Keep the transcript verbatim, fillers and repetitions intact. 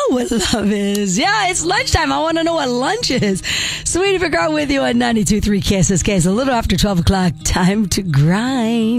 what love is. Yeah, it's lunchtime. I want to know what lunch is. Sweetie Vergara with you on ninety-two point three K S S K. It's a little after twelve o'clock. Time to grind.